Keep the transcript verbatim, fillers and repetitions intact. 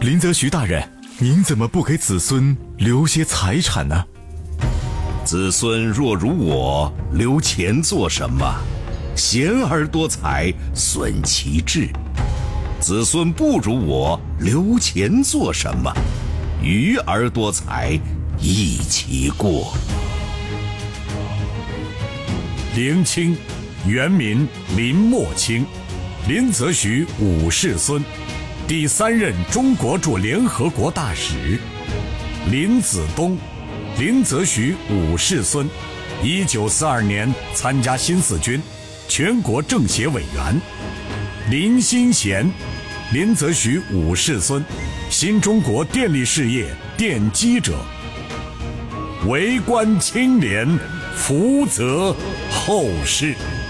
林则徐大人，您怎么不给子孙留些财产呢？ 子孙若如我，留钱做什么？贤而多财，损其志。子孙不如我，留钱做什么？愚而多财，益其过。 林清，原名林默清，林则徐五世孙，第三任中国驻联合国大使。林子东，林则徐五世孙，一九四二年参加新四军，全国政协委员。林新贤，林则徐五世孙，新中国电力事业奠基者。为官清廉，福泽后世。